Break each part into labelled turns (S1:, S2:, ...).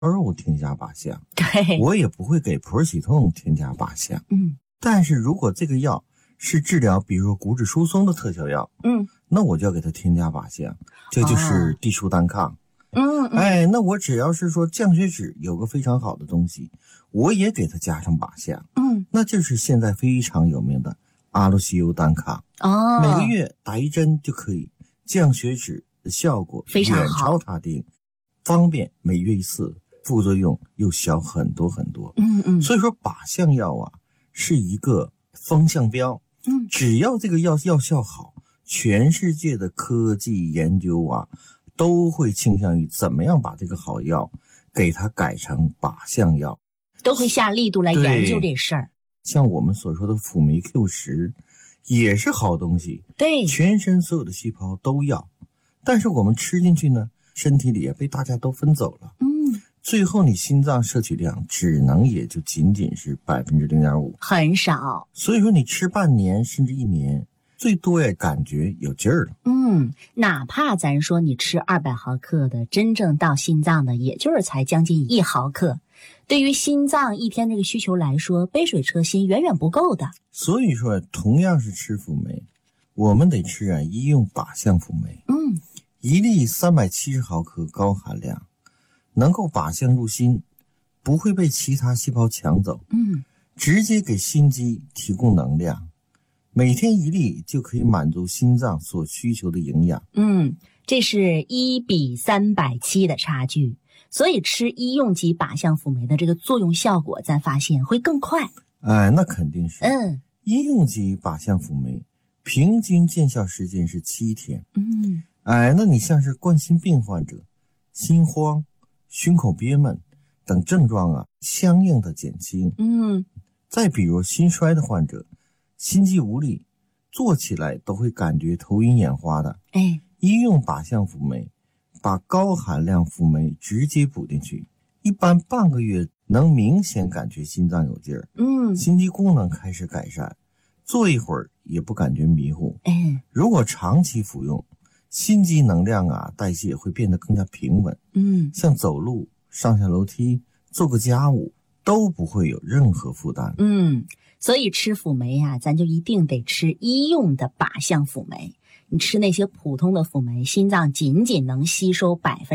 S1: 肉添加靶向，
S2: 对，
S1: 我也不会给普喜痛添加靶向。但是如果这个药是治疗比如说骨质疏松的特效药，那我就要给它添加靶向，这就是地舒单抗。那我只要是说降血脂有个非常好的东西，我也给它加上靶向。那就是现在非常有名的阿洛西欧单抗。每个月打1针就可以降血脂的效果
S2: 非常好，
S1: 远超他定，方便，每月1次，副作用又小很多很多。所以说靶向药啊是一个风向标。只要这个药效好，全世界的科技研究啊都会倾向于怎么样把这个好药给它改成靶向药，
S2: 都会下力度来研究这事儿。
S1: 像我们所说的辅酶 Q10也是好东西，
S2: 对，
S1: 全身所有的细胞都要，但是我们吃进去呢，身体里也被大家都分走了。最后你心脏摄取量只能也就仅仅是 0.5%，
S2: 很少。
S1: 所以说你吃半年甚至1年，最多也感觉有劲儿了。
S2: 哪怕咱说你吃200毫克的，真正到心脏的也就是才将近1毫克，对于心脏一天这个需求来说，杯水车薪远远不够的。
S1: 所以说同样是吃辅酶，我们得吃医用靶向辅酶。1粒370毫克高含量，能够靶向入心，不会被其他细胞抢走，直接给心肌提供能量，每天1粒就可以满足心脏所需求的营养。
S2: 这是1比370的差距，所以吃医用级靶向辅酶的这个作用效果，咱发现会更快。
S1: 那肯定是。医用级靶向辅酶平均见效时间是7天。那你像是冠心病患者，心慌、胸口憋闷等症状啊，相应的减轻。再比如心衰的患者，心悸无力，坐起来都会感觉头晕眼花的。医用靶向辅酶把高含量辅酶直接补进去，一般半个月能明显感觉心脏有劲儿，心肌功能开始改善，坐一会儿也不感觉迷糊。如果长期服用，心肌能量啊代谢会变得更加平稳。像走路、上下楼梯、做个家务都不会有任何负担。
S2: 所以吃辅酶啊，咱就一定得吃医用的靶向辅酶。你吃那些普通的辅酶，心脏仅仅能吸收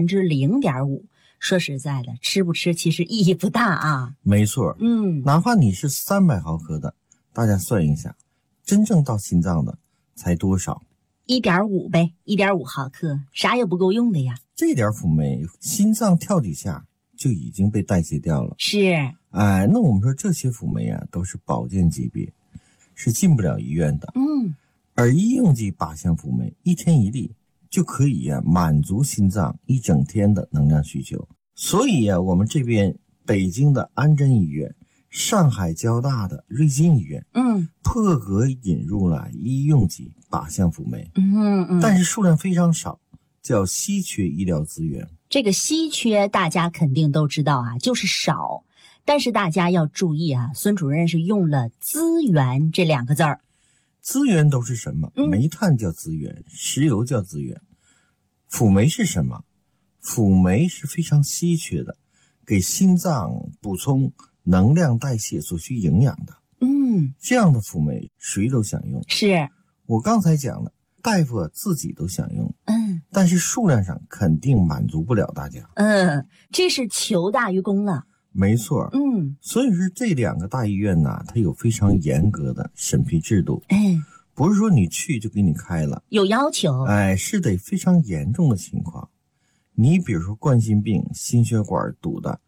S2: 0.5%， 说实在的，吃不吃其实意义不大啊。
S1: 没错。哪怕你是300毫克的，大家算一下，真正到心脏的才多少
S2: ？1.5呗，1.5毫克，啥也不够用的呀。
S1: 这点辅酶，心脏跳几下就已经被代谢掉了。
S2: 是。
S1: 那我们说这些辅酶啊，都是保健级别，是进不了医院的。而医用级靶向辅酶1天1粒就可以满足心脏一整天的能量需求。所以我们这边北京的安贞医院、上海交大的瑞金医院，破格引入了医用级靶向辅酶。但是数量非常少，叫稀缺医疗资源。
S2: 这个稀缺大家肯定都知道啊，就是少。但是大家要注意啊，孙主任是用了资源这2个字儿。
S1: 资源都是什么？煤炭叫资源，石油叫资源。辅酶是什么？辅酶是非常稀缺的，给心脏补充能量代谢所需营养的。这样的辅酶谁都想用。
S2: 是。
S1: 我刚才讲了，大夫自己都想用。但是数量上肯定满足不了大家。
S2: 这是求大于功了。
S1: 没错。所以说这2个大医院呢，它有非常严格的审批制度。不是说你去就给你开了，
S2: 有要求。
S1: 是得非常严重的情况。你比如说冠心病，心血管堵的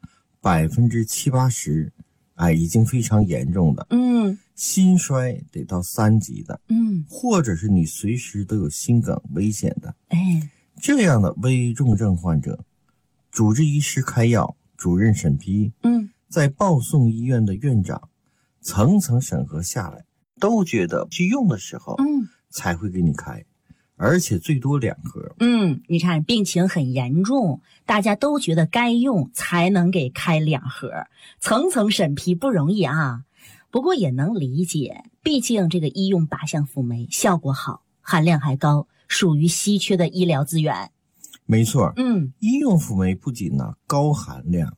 S1: 70%-80%，已经非常严重的。心衰得到3级的。或者是你随时都有心梗危险的。这样的危重症患者，主治医师开药，主任审批，在报送医院的院长层层审核下来，都觉得去用的时候，才会给你开，而且最多2盒。
S2: 你看病情很严重，大家都觉得该用，才能给开2盒，层层审批不容易啊。不过也能理解，毕竟这个医用靶向辅酶效果好，含量还高，属于稀缺的医疗资源。
S1: 没错。医用辅酶不仅高含量，